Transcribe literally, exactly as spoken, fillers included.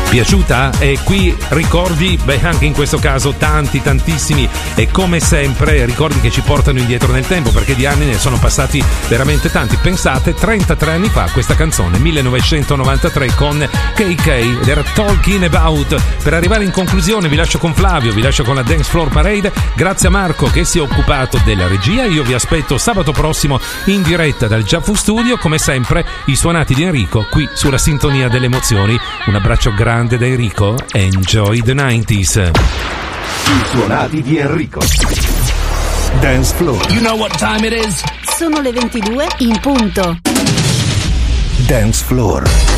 Piaciuta? E qui ricordi, beh, anche in questo caso tanti, tantissimi, e come sempre ricordi che ci portano indietro nel tempo, perché di anni ne sono passati veramente tanti. Pensate, trentatré anni fa questa canzone, millenovecentonovantatré, con K K, ed era Talking About. Per arrivare in conclusione vi lascio con Flavio, vi lascio con la Dance Floor Parade. Grazie a Marco che si è occupato della regia. Io vi aspetto sabato prossimo in diretta dal Giafu Studio, come sempre i suonati di Enrico qui sulla sintonia delle emozioni. Un abbraccio grande da Enrico, enjoy the nineties. I suonati di Enrico. Dance Floor. You know what time it is? Sono le ventidue in punto. Dance Floor.